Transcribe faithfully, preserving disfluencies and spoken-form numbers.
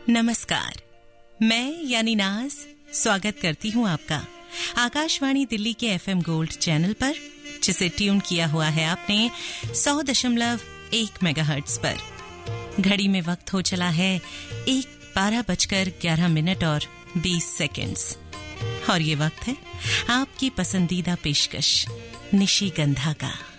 नमस्कार, मैं यानी नाज स्वागत करती हूँ आपका आकाशवाणी दिल्ली के एफएम गोल्ड चैनल पर, जिसे ट्यून किया हुआ है आपने सौ दशमलव एक मेगाहर्ट्ज पर। घड़ी में वक्त हो चला है एक बारह बजकर ग्यारह मिनट और बीस सेकंड्स, और ये वक्त है आपकी पसंदीदा पेशकश निशिगंधा का।